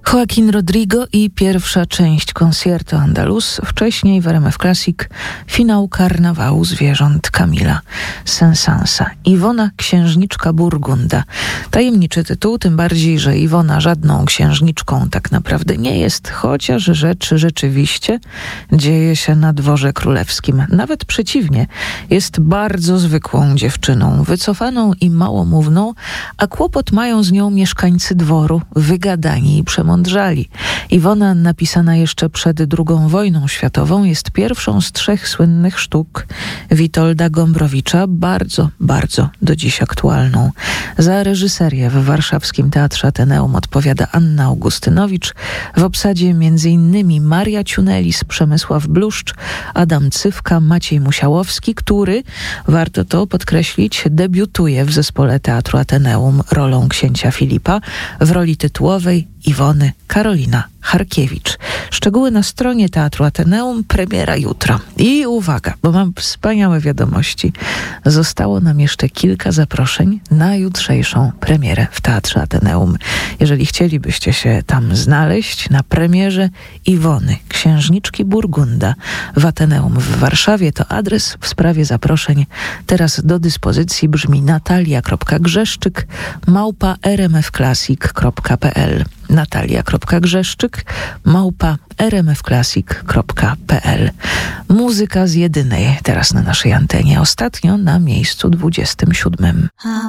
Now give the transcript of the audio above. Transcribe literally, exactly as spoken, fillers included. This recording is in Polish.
Joaquin Rodrigo i pierwsza część Concierto Andaluz, wcześniej w R M F Classic finał Karnawału Zwierząt Camila Saint-Sansa. Iwona, księżniczka Burgunda. Tajemniczy tytuł, tym bardziej, że Iwona żadną księżniczką tak naprawdę nie jest, chociaż rzecz rzeczywiście dzieje się na dworze królewskim. Nawet przeciwnie, jest bardzo zwykłą dziewczyną, wycofaną i małomówną, a kłopot mają z nią mieszkańcy dworu, wygadani i przemądrzali. Iwona, napisana jeszcze przed drugą wojną światową, jest pierwszą z trzech słynnych sztuk Witolda Gombrowicza, bardzo, bardzo do dziś aktualną. Za reżyserię w warszawskim Teatrze Ateneum odpowiada Anna Augustynowicz, w obsadzie między innymi Maria Ciunelis, Przemysław Bluszcz, Adam Cywka, Maciej Musiałowski, który, warto to podkreślić, debiutuje w zespole Teatru Ateneum rolą księcia Filipa, w roli tytułowej Iwony Karolina Charkiewicz. Szczegóły na stronie Teatru Ateneum, premiera jutro. I uwaga, bo mam wspaniałe wiadomości. Zostało nam jeszcze kilka zaproszeń na jutrzejszą premierę w Teatrze Ateneum. Jeżeli chcielibyście się tam znaleźć na premierze Iwony, księżniczki Burgunda w Ateneum w Warszawie, to adres w sprawie zaproszeń teraz do dyspozycji brzmi natalia.grzeszczyk małpa rmfclassic kropka pl natalia.grzeszczyk małpa rmfclassic kropka pl. Muzyka z jedynej teraz na naszej antenie, ostatnio na miejscu dwudziestym siódmym.